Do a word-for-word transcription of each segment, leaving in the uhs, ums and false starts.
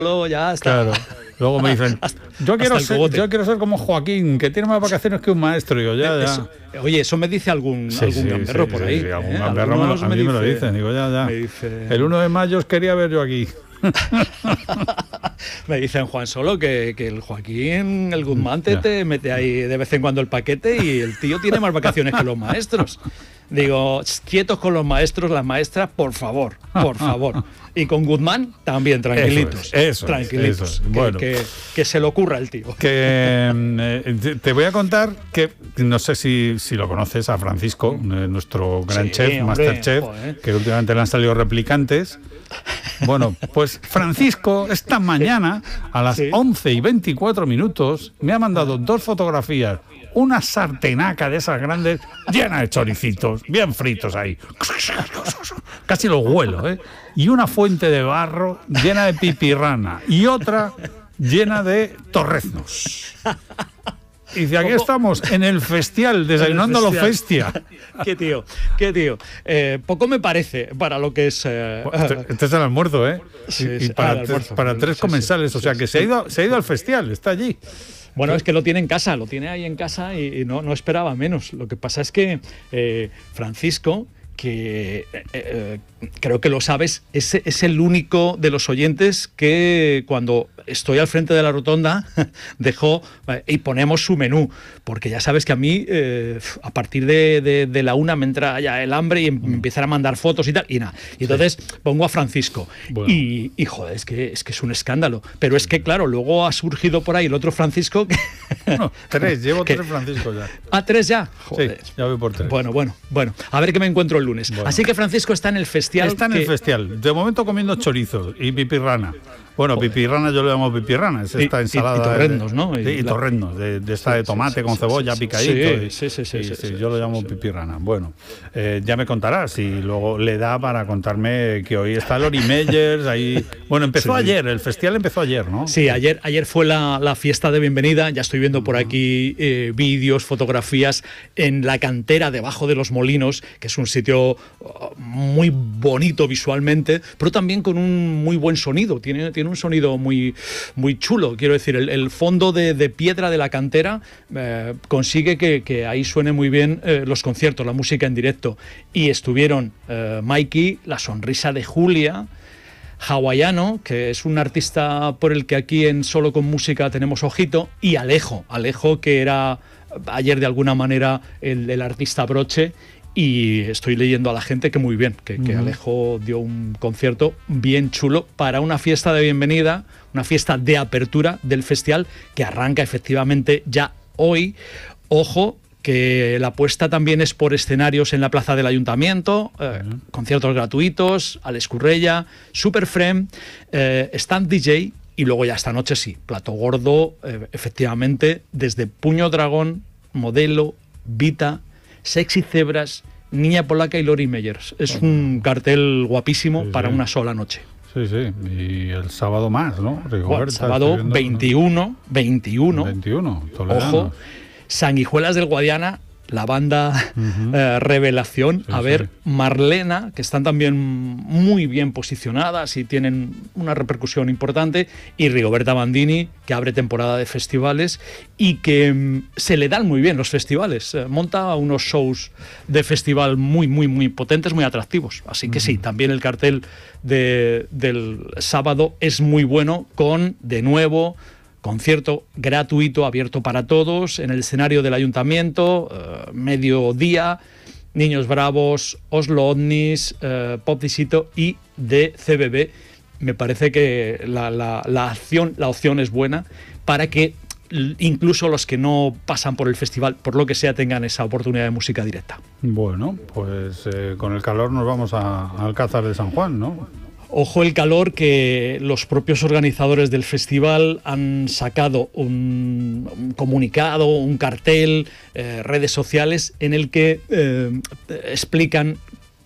Luego ya está. Claro. Luego me dicen, yo quiero, ser, yo quiero ser como Joaquín, que tiene más vacaciones que un maestro. Y digo, ya, ya. Eso, oye, eso me dice algún, sí, algún sí, gamberro sí, por sí, ahí. Sí, algún ¿eh? gamberro me lo, a mí me, me lo dicen. Digo, ya, ya. Dice... El uno de mayo os quería ver yo aquí. Me dicen, Juan Solo, que, que el Joaquín, el Guzmán, te, te mete ahí de vez en cuando el paquete y el tío tiene más vacaciones que los maestros. Digo, quietos con los maestros, las maestras, por favor, por favor. Y con Guzmán también, tranquilitos. Eso es, eso tranquilitos. Es, eso es. Que, bueno. que, que se le ocurra el tío. Que eh, te voy a contar que, no sé si, si lo conoces, a Francisco, eh, nuestro gran sí, chef, hombre, Masterchef, joder. Que últimamente le han salido replicantes. Bueno, pues Francisco esta mañana a las sí. once y veinticuatro minutos me ha mandado dos fotografías, una sartenaca de esas grandes llena de choricitos, bien fritos ahí, casi los huelo, ¿eh? Y una fuente de barro llena de pipirrana y otra llena de torreznos. Y dice, aquí estamos, en el festial, desayunando a lo festia. Qué tío, qué tío. Eh, poco me parece para lo que es... Eh, este, este es el almuerzo, ¿eh? Sí, y, sí, y para, ah, tres, almuerzo, para tres sí, comensales, sí, o sea que sí, se, ha sí. ido, se ha ido al festial, está allí. Bueno, es que lo tiene en casa, lo tiene ahí en casa y, y no, no esperaba menos. Lo que pasa es que eh, Francisco, que eh, eh, creo que lo sabes, es, es el único de los oyentes que cuando estoy al frente de la rotonda dejó eh, y ponemos su menú, porque ya sabes que a mí eh, a partir de, de, de la una me entra ya el hambre y me empiezan a mandar fotos y tal, y nada. Y entonces sí. pongo a Francisco bueno. y, y joder, es que, es que es un escándalo. Pero es que claro, luego ha surgido por ahí el otro Francisco que... No, tres, llevo que, tres Francisco ya. ¿Ah, tres ya? Joder. Sí, ya voy por tres. Bueno, bueno, bueno, a ver qué me encuentro el lunes. Bueno. Así que Francisco está en el festival. Está en que... el festival. De momento comiendo chorizos y pipirrana. Bueno, Joder. pipirrana yo le llamo pipirrana, es esta y, ensalada. Y, y torrendos, de, ¿no? Y, y la... torrendos, de, de esta sí, de tomate sí, con sí, cebolla sí, picadito. Sí, sí, sí. sí, y, sí, sí, sí yo lo llamo sí. pipirana. Bueno, eh, ya me contarás y luego le da para contarme que hoy está Lori Meyers, ahí... Bueno, empezó sí. ayer, el festival empezó ayer, ¿no? Sí, ayer, ayer fue la, la fiesta de bienvenida, ya estoy viendo por aquí eh, vídeos, fotografías en la cantera debajo de los molinos, que es un sitio muy bonito visualmente, pero también con un muy buen sonido, tiene, tiene un sonido muy, muy chulo, quiero decir, el, el fondo de, de piedra de la cantera eh, consigue que, que ahí suene muy bien eh, los conciertos, la música en directo, y estuvieron eh, Mikey, La Sonrisa de Julia, Hawaiano, que es un artista por el que aquí en Solo con Música tenemos ojito, y Alejo, Alejo que era ayer de alguna manera el, el artista broche, y estoy leyendo a la gente que muy bien, que, que Alejo dio un concierto bien chulo para una fiesta de bienvenida, una fiesta de apertura del festival que arranca efectivamente ya hoy. Ojo, que la apuesta también es por escenarios en la plaza del Ayuntamiento, eh, uh-huh. conciertos gratuitos, Alex Currella, Super Frem, eh, stand D J, y luego ya esta noche sí, plato gordo, eh, efectivamente, desde Puño Dragón, Modelo, Vita, Sexy Zebras, Niña Polaca y Lori Meyers. Es uh-huh. un cartel guapísimo sí, para sí. una sola noche. Sí, sí, y el sábado más, ¿no? Rigoberta, bueno, el sábado viendo, veintiuno, ¿no? veintiuno, veintiuno, Toledano. Ojo, Sanguijuelas del Guadiana, la banda uh-huh. eh, Revelación, sí, a ver, sí. Marlena, que están también muy bien posicionadas y tienen una repercusión importante, y Rigoberta Bandini, que abre temporada de festivales y que mm, se le dan muy bien los festivales, eh, monta unos shows de festival muy, muy, muy potentes, muy atractivos, así que uh-huh. sí, también el cartel de, del sábado es muy bueno, con, de nuevo, concierto gratuito, abierto para todos, en el escenario del Ayuntamiento, eh, mediodía, Niños Bravos, Oslo Ovnis, eh, Pop Disito y de C B B. Me parece que la, la, la, acción, la opción es buena para que incluso los que no pasan por el festival, por lo que sea, tengan esa oportunidad de música directa. Bueno, pues eh, con el calor nos vamos a, a Alcázar de San Juan, ¿no? Ojo el calor, que los propios organizadores del festival han sacado un, un comunicado, un cartel, eh, redes sociales, en el que eh, explican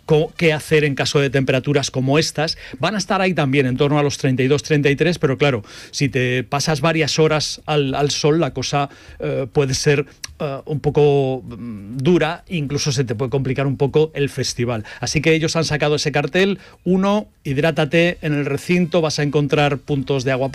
qué hacer en caso de temperaturas como estas. Van a estar ahí también en torno a los treinta y dos, treinta y tres, pero claro, si te pasas varias horas al, al sol, la cosa eh, puede ser eh, un poco mm, dura, incluso se te puede complicar un poco el festival. Así que ellos han sacado ese cartel. Uno, hidrátate en el recinto, vas a encontrar puntos de agua